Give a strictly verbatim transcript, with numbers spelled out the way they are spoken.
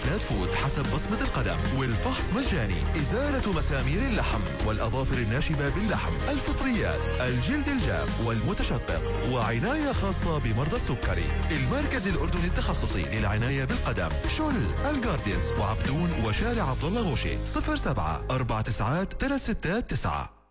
فلات فود حسب بصمة القدم، والفحص مجاني. إزالة مسامير اللحم والأظافر الناشبة باللحم، الفطريات، الجلد الجاف والمتشقق، وعناية خاصة بمرضى السكري. المركز الأردني التخصصي للعناية بالقدم، شل، الجاردينز وعبدون وشارع عبد الله غوشي. صفر سبعة أربعة تسعات ثلاث ستات تسعة.